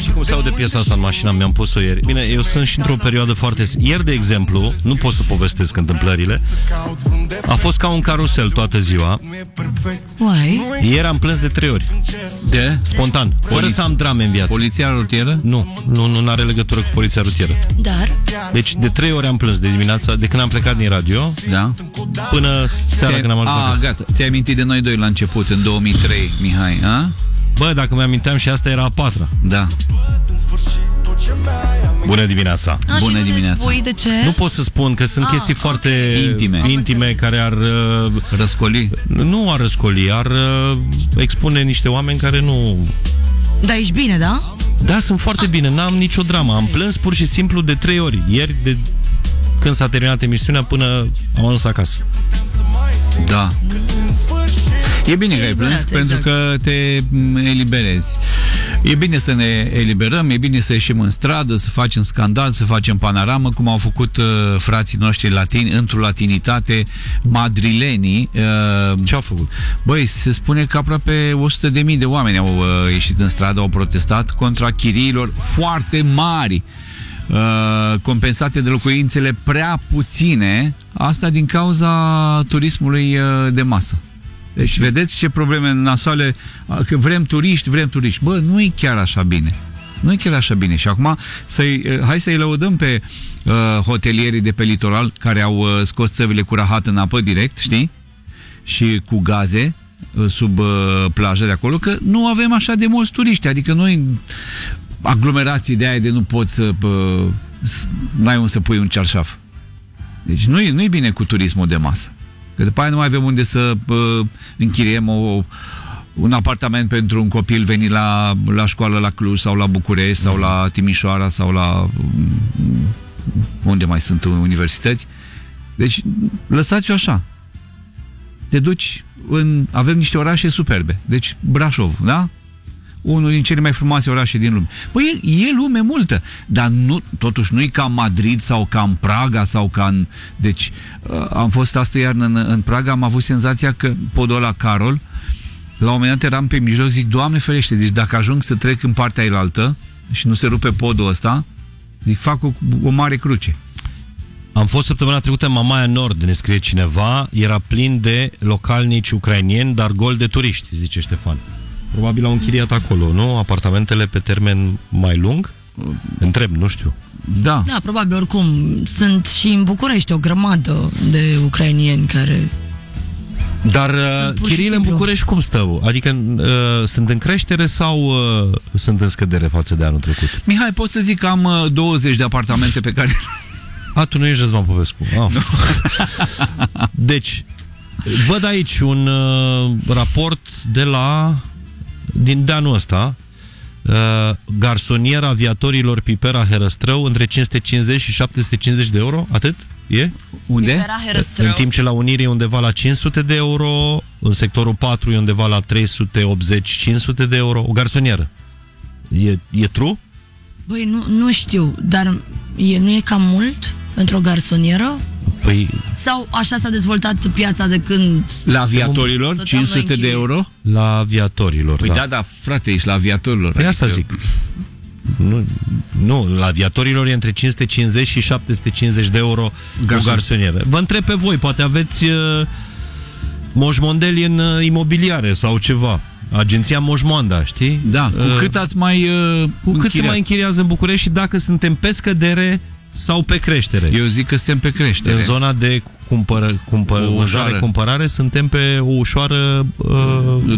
Știi cum se aude piesa asta în mașină? Mi-am pus-o ieri. Bine, eu sunt și într-o perioadă foarte... Ieri, de exemplu, nu pot să povestesc întâmplările, a fost ca un carusel toată ziua. Uai. Ieri am plâns de 3 ori. De? Spontan. Fără să am drame în viață. Poliția rutieră? Nu are legătură cu poliția rutieră. Dar? Deci de 3 ori am plâns de dimineața, de când am plecat din radio, da, până seara când am ajuns acasă. Gata. Ți-ai amintit de noi doi la început, în 2003, Mihai, a? Bă, dacă mi-aminteam și asta era a 4-a. Da. Bună dimineața. Bună dimineața. Spui de ce? Nu pot să spun că sunt chestii foarte intime care ar răscoli. Nu ar răscoli, ar expune niște oameni care nu... Da, ești bine, da? Da, sunt foarte bine, n-am nicio dramă. Am plâns pur și simplu de 3 ori. Ieri, când s-a terminat emisiunea, până am ajuns acasă. Da. E bine că ai plâns, pentru că te eliberezi. E bine să ne eliberăm, e bine să ieșim în stradă, să facem scandal, să facem panoramă, cum au făcut frații noștri latini, într-o latinitate, madrilenii. Ce au făcut? Băi, se spune că aproape 100.000 de oameni au ieșit în stradă, au protestat contra chiriilor foarte mari, compensate de locuințele prea puține, asta din cauza turismului de masă. Deci vedeți ce probleme nasoale, că vrem turiști. Bă, nu e chiar așa bine. Nu e chiar așa bine. Și acum hai să-i lăudăm pe hotelierii de pe litoral care au scos țăvile cu rahat în apă direct, știi? Și cu gaze sub plajă de acolo, că nu avem așa de mulți turiști. Adică noi aglomerații de aia de nu poți să n-ai unde să pui un cearșaf. Deci nu-i bine cu turismul de masă. Că după aia nu mai avem unde să închiriem un apartament pentru un copil venit la școală la Cluj sau la București sau la Timișoara sau la unde mai sunt universități. Deci lăsați-o așa. Te duci avem niște orașe superbe. Deci Brașov, da? Unul din cele mai frumoase orașe din lume. Păi e lume multă, dar totuși nu-i ca Madrid sau ca în Praga sau ca în... Deci am fost astă iarnă în Praga, am avut senzația că podul ăla Carol, la un moment dat eram pe mijloc, zic, Doamne ferește, deci dacă ajung să trec în partea ailaltă și nu se rupe podul ăsta, zic, fac o mare cruce. Am fost săptămâna trecută în Mamaia Nord, ne scrie cineva, era plin de localnici ucrainieni, dar gol de turiști, zice Ștefan. Probabil au închiriat acolo, nu? Apartamentele pe termen mai lung? Întreb, nu știu. Da. Da, probabil, oricum. Sunt și în București o grămadă de ucrainieni care... Dar chiriile în București cum stau? Adică sunt în creștere sau sunt în scădere față de anul trecut? Mihai, pot să zic că am 20 de apartamente pe care... Tu nu ești Răzvan Popescu. Deci, văd aici un raport din anul ăsta, garsoniera aviatorilor Pipera Herăstrău între 550 și 750 de euro, atât? E? Unde? În timp ce la Unirii e undeva la 500 de euro, în sectorul 4 e undeva la 380-500 de euro, o garsonieră. E true? Băi, nu știu, dar nu e cam mult pentru o garsonieră? Păi... Sau așa s-a dezvoltat piața de când... La aviatorilor? 500 de euro? La aviatorilor, păi da, frate, ești la aviatorilor. Păi asta zic. Nu, la aviatorilor e între 550 și 750 de euro cu garsonieră. Vă întreb pe voi, poate aveți moșmondeli în imobiliare sau ceva. Agenția Moșmoanda, știi? Da, cu cât ați mai se mai închiriază în București și dacă suntem pe scădere sau pe creștere. Eu zic că suntem pe creștere. În zona de cumpărare, suntem pe o ușoară